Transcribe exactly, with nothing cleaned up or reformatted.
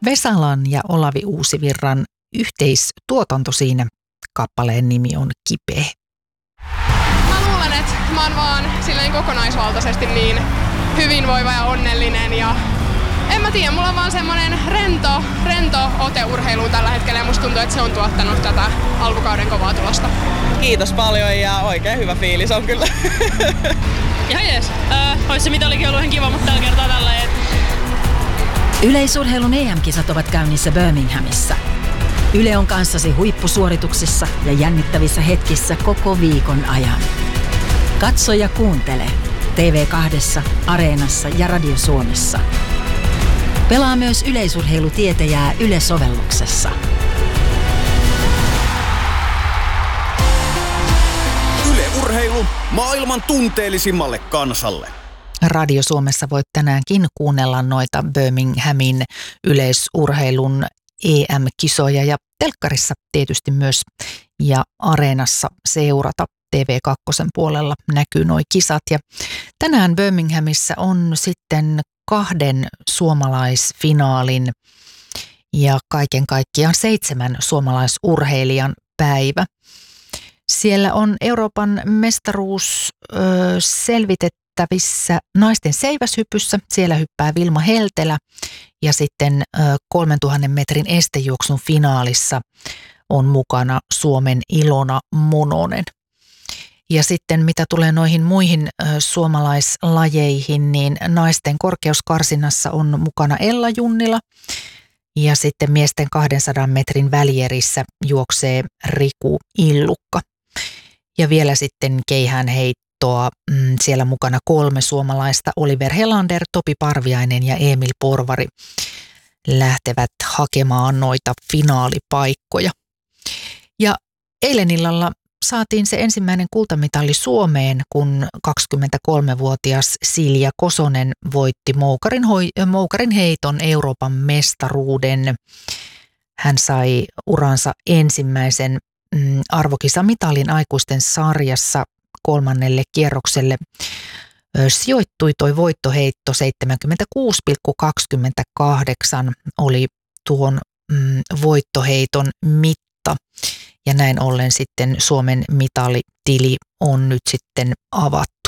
Vesalan ja Olavi Uusivirran yhteistuotanto siinä. Kappaleen nimi on Kipeä. Mä luulen, että mä oon vaan silleen kokonaisvaltaisesti niin hyvinvoiva ja onnellinen ja en mä tiedä, mulla on vaan semmonen rento, rento ote urheiluun tällä hetkellä ja musta tuntuu, että se on tuottanut tätä alkukauden kovaa tulosta. Kiitos paljon ja oikein hyvä fiilis on kyllä. Ihan jees. Äh, ois se mitalikin ollut ihan kiva, mutta tällä kertaa tällä et... Yleisurheilun E M-kisat ovat käynnissä Birminghamissa. Yle on kanssasi huippusuorituksissa ja jännittävissä hetkissä koko viikon ajan. Katso ja kuuntele T V kaksi, Areenassa ja Radio Suomessa. Pelaa myös yleisurheilutietäjää Yle-sovelluksessa. Yle Urheilu maailman tunteellisimmalle kansalle. Radio Suomessa voit tänäänkin kuunnella noita Birminghamin yleisurheilun E M-kisoja ja telkkarissa tietysti myös ja Areenassa seurata. T V kaksi puolella näkyy nuo kisat ja tänään Birminghamissa on sitten kahden suomalaisfinaalin ja kaiken kaikkiaan seitsemän suomalaisurheilijan päivä. Siellä on Euroopan mestaruus ö, selvitettävissä naisten seiväshypyssä. Siellä hyppää Vilma Heltelä ja sitten ö, kolmentuhannen metrin estejuoksun finaalissa on mukana Suomen Ilona Mononen. Ja sitten mitä tulee noihin muihin ö, suomalaislajeihin, niin naisten korkeuskarsinnassa on mukana Ella Junnila ja sitten miesten kahdensadan metrin välierissä juoksee Riku Illukka. Ja vielä sitten keihäänheittoa, mm, siellä mukana kolme suomalaista, Oliver Helander, Topi Parviainen ja Emil Porvari lähtevät hakemaan noita finaalipaikkoja. Ja eilen illalla saatiin se ensimmäinen kultamitali Suomeen, kun kaksikymmentäkolmevuotias Silja Kosonen voitti moukarin, hoi- moukarin heiton Euroopan mestaruuden. Hän sai uransa ensimmäisen mm, arvokisamitalin aikuisten sarjassa kolmannelle kierrokselle. Ö, sijoittui toi voittoheitto seitsemänkymmentäkuusi pilkku kaksikymmentäkahdeksan oli tuon mm, voittoheiton mitta. Ja näin ollen sitten Suomen mitalitili on nyt sitten avattu.